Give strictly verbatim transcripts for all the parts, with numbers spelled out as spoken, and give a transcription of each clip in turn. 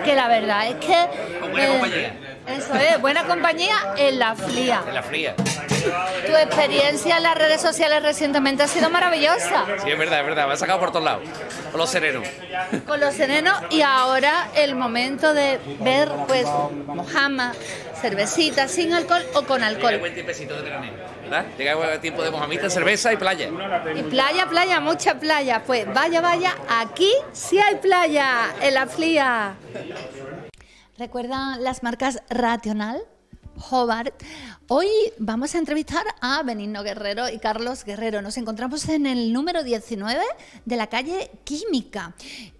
porque la verdad es que... Buena eh, compañía. Eso es, buena compañía en la Flia. En la fría. Tu experiencia en las redes sociales recientemente ha sido maravillosa. Sí, es verdad, es verdad. Me ha sacado por todos lados. Por los serenos. Con los serenos y ahora el momento de ver, pues, mojama, cervecita sin alcohol o con Llega alcohol. buen tiempecito de veraneo, ¿verdad? Llega buen tiempo de mojamita, cerveza y playa. Y playa, playa, mucha playa. Pues vaya, vaya, aquí sí hay playa, en la Flia. ¿Recuerdan las marcas Rational? Hobart. Hoy vamos a entrevistar a Benigno Guerrero y Carlos Guerrero. Nos encontramos en el número diecinueve de la calle Química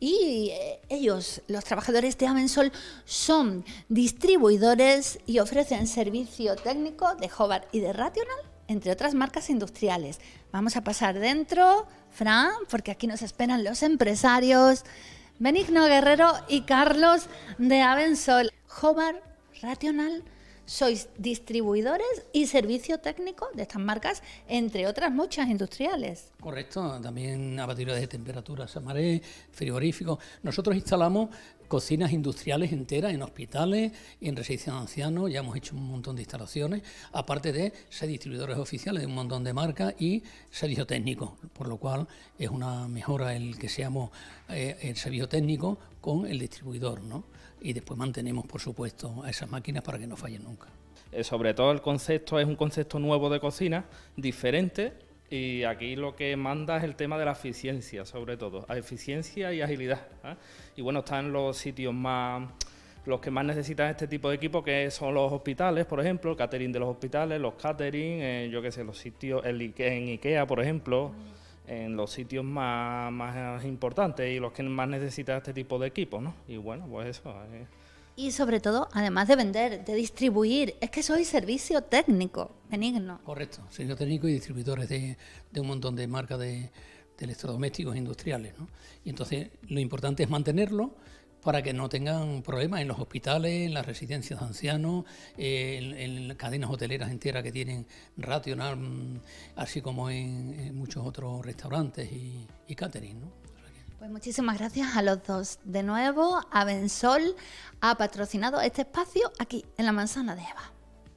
y eh, ellos, los trabajadores de Avensol, son distribuidores y ofrecen servicio técnico de Hobart y de Rational, entre otras marcas industriales. Vamos a pasar dentro, Fran, porque aquí nos esperan los empresarios. Benigno Guerrero y Carlos de Avensol. Hobart, Rational, sois distribuidores y servicio técnico de estas marcas, entre otras muchas industriales. Correcto, también abatidores de temperatura, Samaré, frigoríficos. Nosotros instalamos cocinas industriales enteras en hospitales, en residencias de ancianos, ya hemos hecho un montón de instalaciones, aparte de ser distribuidores oficiales de un montón de marcas y servicio técnico, por lo cual es una mejora el que seamos eh, el servicio técnico con el distribuidor, ¿no? Y después mantenemos, por supuesto, a esas máquinas para que no fallen nunca. Eh, sobre todo el concepto es un concepto nuevo de cocina, diferente, y aquí lo que manda es el tema de la eficiencia, sobre todo, a eficiencia y agilidad, ¿eh? Y bueno, están los sitios más, los que más necesitan este tipo de equipo, que son los hospitales, por ejemplo, el catering de los hospitales, los catering, eh, yo qué sé, los sitios, el Ikea, en Ikea, por ejemplo, en los sitios más, más importantes y los que más necesitan este tipo de equipos, ¿no? Y bueno, pues eso. Eh. Y sobre todo, además de vender, de distribuir, es que sois servicio técnico, Benigno. Correcto, servicio técnico y distribuidores de, de un montón de marcas de, de electrodomésticos industriales, ¿no? Y entonces lo importante es mantenerlo para que no tengan problemas en los hospitales, en las residencias de ancianos, eh, en, en cadenas hoteleras enteras que tienen Rational, así como en, en muchos otros restaurantes y, y catering, ¿no? Pues muchísimas gracias a los dos. De nuevo, Avensol ha patrocinado este espacio aquí, en la Manzana de Eva.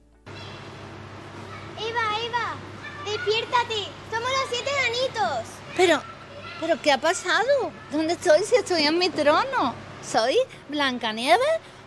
Eva, Eva, despiértate, somos los siete enanitos. Pero, ¿pero qué ha pasado? ¿Dónde estoy si estoy en mi trono? ¿Soy Blancanieves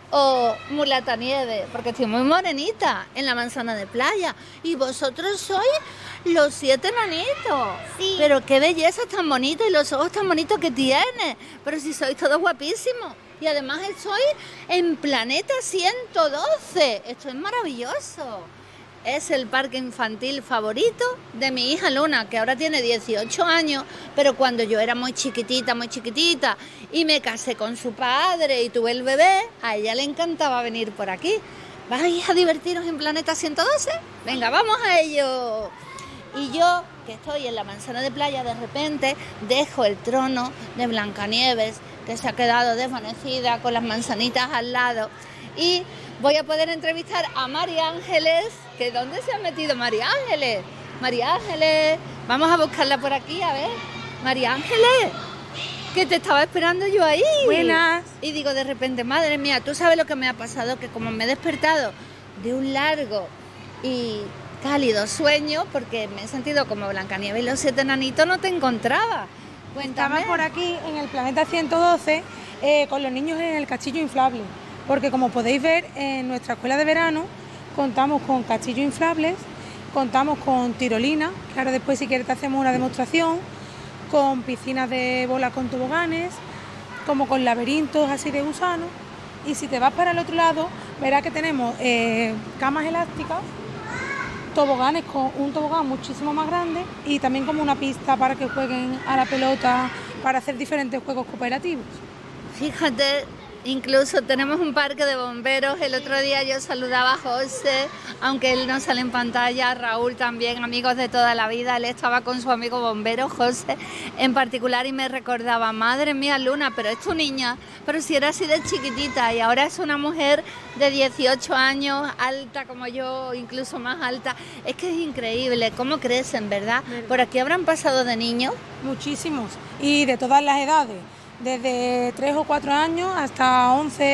o Mulatanieves? Porque estoy muy morenita en la Manzana de Playa. Y vosotros sois los siete enanitos. Sí. Pero qué belleza tan bonita y los ojos tan bonitos que tienes. Pero si sois todos guapísimos. Y además estoy en Planeta ciento doce. Esto es maravilloso. Es el parque infantil favorito de mi hija Luna, que ahora tiene dieciocho años, pero cuando yo era muy chiquitita, muy chiquitita, y me casé con su padre y tuve el bebé, a ella le encantaba venir por aquí. ¿Vais a divertiros en Planeta ciento doce? Venga, vamos a ello. Y yo, que estoy en la Manzana de Playa, de repente dejo el trono de Blancanieves, que se ha quedado desvanecida con las manzanitas al lado, y voy a poder entrevistar a María Ángeles. ¿Que dónde se ha metido María Ángeles? María Ángeles, vamos a buscarla por aquí, a ver. María Ángeles, que te estaba esperando yo ahí. Buenas. Y digo de repente, madre mía, ¿tú sabes lo que me ha pasado? Que como me he despertado de un largo y cálido sueño, porque me he sentido como Blancanieves y los siete enanitos, no te encontraba. Cuéntame. Estaba por aquí en el Planeta ciento doce eh, con los niños en el castillo inflable, porque como podéis ver en nuestra escuela de verano contamos con castillos inflables, contamos con tirolina, que ahora después si quieres te hacemos una demostración, con piscinas de bolas con toboganes, como con laberintos así de gusanos, y si te vas para el otro lado verás que tenemos eh, camas elásticas, toboganes con un tobogán muchísimo más grande y también como una pista para que jueguen a la pelota, para hacer diferentes juegos cooperativos. Fíjate, incluso tenemos un parque de bomberos. El otro día yo saludaba a José, aunque él no sale en pantalla, Raúl también, amigos de toda la vida. Él estaba con su amigo bombero, José, en particular, y me recordaba, madre mía, Luna, pero es tu niña, pero si era así de chiquitita y ahora es una mujer de dieciocho años, alta como yo, incluso más alta. Es que es increíble cómo crecen, ¿verdad? ¿Verdad? Por aquí habrán pasado de niños. Muchísimos, y de todas las edades, desde tres o cuatro años hasta once.